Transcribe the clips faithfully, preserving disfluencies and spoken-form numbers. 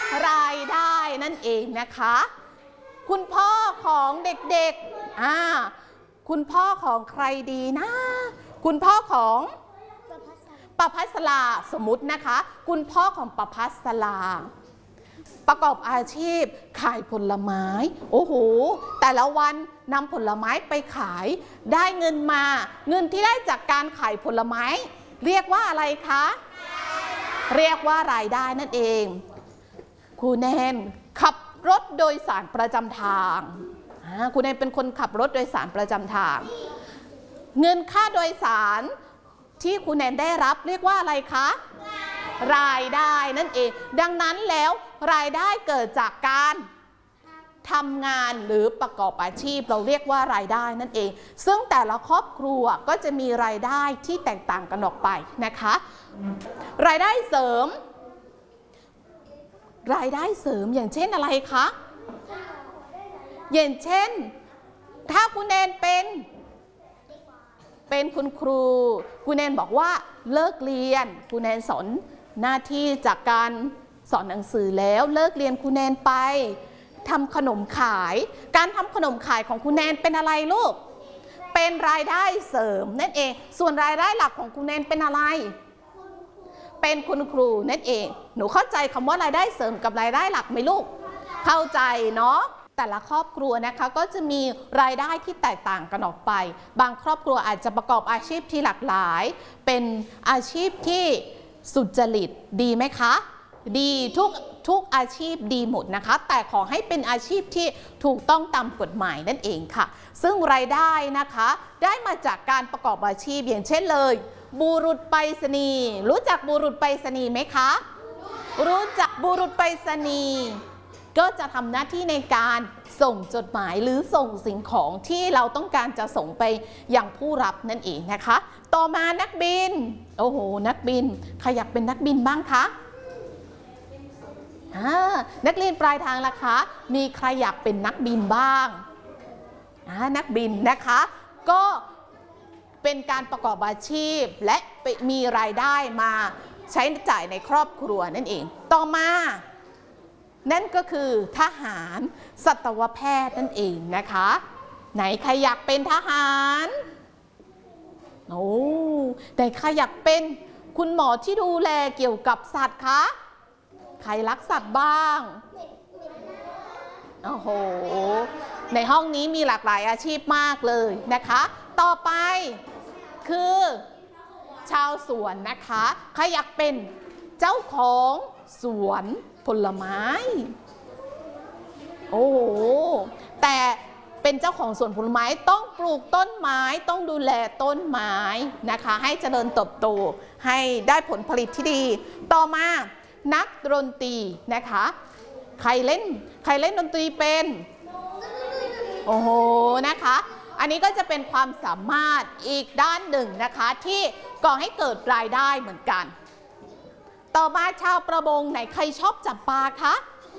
รายได้นั่นเองนะคะคุณพ่อของเด็กๆอ่าคุณพ่อของใครดีนะคุณพ่อของประภัสราสมมุตินะคะคุณพ่อของประภัสราประกอบอาชีพขายผลไม้โอ้โหแต่ละวันนำผลไม้ไปขายได้เงินมาเงินที่ได้จากการขายผลไม้เรียกว่าอะไรคะเรียกว่ารายได้นั่นเองครูแนนขับรถโดยสารประจำทางครูแนนเป็นคนขับรถโดยสารประจำทางเงินค่าโดยสารที่ครูแนนได้รับเรียกว่าอะไรคะรายได้นั่นเองดังนั้นแล้วรายได้เกิดจากการทำงานหรือประกอบอาชีพเราเรียกว่ารายได้นั่นเองซึ่งแต่ละครอบครัวก็จะมีรายได้ที่แตกต่างกันออกไปนะคะรายได้เสริมรายได้เสริมอย่างเช่นอะไรคะอย่างเช่นถ้าคุณแนนเป็นเป็นคุณครูคุณแนนบอกว่าเลิกเรียนคุณแนนสอนหน้าที่จากการสอนหนังสือแล้วเลิกเรียนคุณแนนไปทำขนมขายการทำขนมขายของคุณแนนเป็นอะไรลูกเป็นรายได้เสริมนั่นเองส่วนรายได้หลักของคุณแนนเป็นอะไรเป็นคุณครูนั่นเองหนูเข้าใจคำว่ารายได้เสริมกับรายได้หลักไหมลูกเข้าใจเนาะแต่ละครอบครัวนะคะก็จะมีรายได้ที่แตกต่างกันออกไปบางครอบครัวอาจจะประกอบอาชีพที่หลากหลายเป็นอาชีพที่สุจริตดีไหมคะดีทุกทุกอาชีพดีหมดนะคะแต่ขอให้เป็นอาชีพที่ถูกต้องตามกฎหมายนั่นเองค่ะซึ่งรายได้นะคะได้มาจากการประกอบอาชีพอย่างเช่นเลยบุรุษไปรษณีย์รู้จักบุรุษไปรษณีย์ไหมคะรู้จักบุรุษไปรษณีย์ก็จะทำหน้าที่ในการส่งจดหมายหรือส่งสิ่งของที่เราต้องการจะส่งไปยังผู้รับนั่นเองนะคะต่อมานักบินโอ้โหนักบินใครอยากเป็นนักบินบ้างคะนักเรียนปลายทางล่ะคะมีใครอยากเป็นนักบินบ้างนักบินนะคะก็เป็นการประกอบอาชีพและมีรายได้มาใช้จ่ายในครอบครัวนั่นเองต่อมานั่นก็คือทหารสัตวแพทย์นั่นเองนะคะไหนใครอยากเป็นทหารโอ้ไหนใครอยากเป็นคุณหมอที่ดูแลเกี่ยวกับสัตว์คะใครรักสัตว์บ้างโอ้โหในห้องนี้มีหลากหลายอาชีพมากเลยนะคะต่อไปคือชาวสวนนะคะใครอยากเป็นเจ้าของสวนผลไม้โอ้โหแต่เป็นเจ้าของสวนผลไม้ต้องปลูกต้นไม้ต้องดูแลต้นไม้นะคะให้เจริญเติบโตให้ได้ผลผลิตที่ดีต่อมานักดนตรีนะคะใครเล่นใครเล่นดนตรีเป็นโอ้โหนะคะอันนี้ก็จะเป็นความสามารถอีกด้านหนึ่งนะคะที่ก่อให้เกิดรายได้เหมือนกันต่อมาชาวประมงไหนใครชอบจับปลาคะ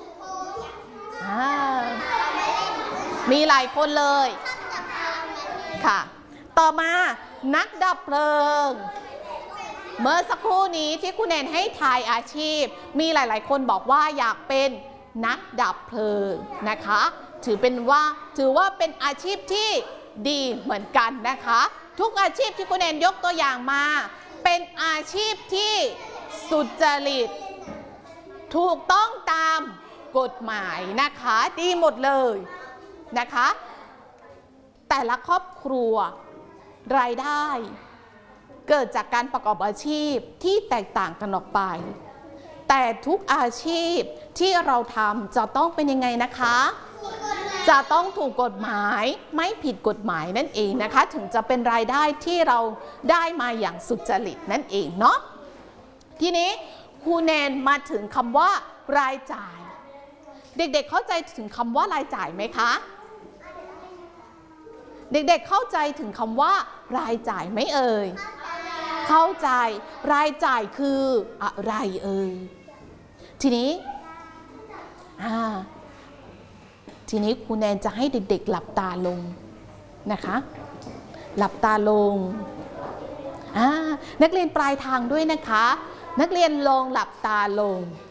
มีหลายคนเลยค่ะต่อมานักดับเพลิงเมื่อสักครู่นี้ที่คุณแนนให้ทายอาชีพมีหลายๆคนบอกว่าอยากเป็นนักดับเพลิงนะคะถือเป็นว่าถือว่าเป็นอาชีพที่ดีเหมือนกันนะคะทุกอาชีพที่คุณแนนยกตัวอย่างมาเป็นอาชีพที่สุจริตถูกต้องตามกฎหมายนะคะดีหมดเลยนะคะแต่ละครอบครัวรายได้เกิดจากการประกอบอาชีพที่แตกต่างกันออกไปแต่ทุกอาชีพที่เราทำจะต้องเป็นยังไงนะคะจะต้องถูกกฎหมายไม่ผิดกฎหมายนั่นเองนะคะถึงจะเป็นรายได้ที่เราได้มาอย่างสุจริตนั่นเองเนาะทีนี้ครูแนนมาถึงคำว่ารายจ่ายเด็กๆ เ, เข้าใจถึงคำว่ารายจ่ายไหมคะเด็กๆ เเข้าใจถึงคำว่ารายจ่ายไหมเอ่ยเข้าใจรายจ่ายคืออะไรเอ่ยทีนี้อ่าทีนี้ครูแนนจะให้เด็กๆหลับตาลงนะคะหลับตาลงอ่านักเรียนปลายทางด้วยนะคะนักเรียนลองหลับตาลง